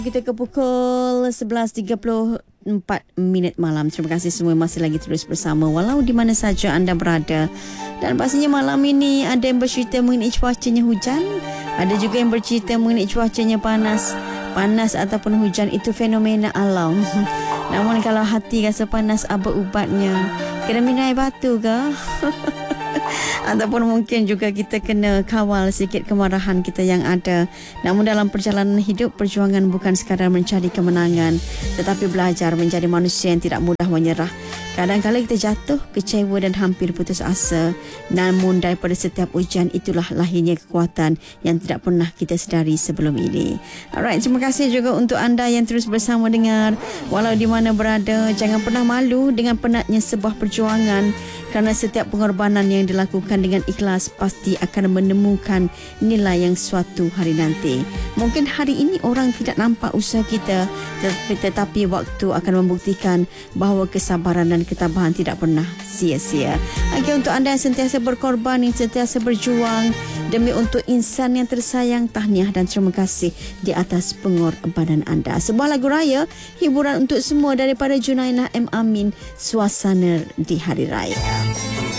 Kita ke pukul 11.34 malam. Terima kasih semua masih lagi terus bersama walau di mana saja anda berada. Dan pastinya malam ini ada yang bercerita mengenai cuacanya hujan, ada juga yang bercerita mengenai cuacanya panas. Panas ataupun hujan itu fenomena alam. Namun kalau hati rasa panas, apa ubatnya? Kena minum air batu ke? Ataupun mungkin juga kita kena kawal sikit kemarahan kita yang ada. Namun dalam perjalanan hidup, perjuangan bukan sekadar mencari kemenangan, tetapi belajar menjadi manusia yang tidak mudah menyerah. Kadang-kadang kita jatuh, kecewa dan hampir putus asa. Namun daripada setiap ujian, itulah lahirnya kekuatan yang tidak pernah kita sedari sebelum ini. Alright, terima kasih juga untuk anda yang terus bersama dengar. Walau di mana berada, jangan pernah malu dengan penatnya sebuah perjuangan. Kerana setiap pengorbanan yang dilakukan dengan ikhlas pasti akan menemukan nilai yang suatu hari nanti. Mungkin hari ini orang tidak nampak usaha kita, tetapi waktu akan membuktikan bahawa kesabaran dan ketabahan tidak pernah sia-sia. Okey, untuk anda yang sentiasa berkorban, yang sentiasa berjuang demi untuk insan yang tersayang, tahniah dan terima kasih di atas pengorbanan anda. Sebuah lagu raya hiburan untuk semua daripada Junainah M. Amin, Suasana di Hari Raya.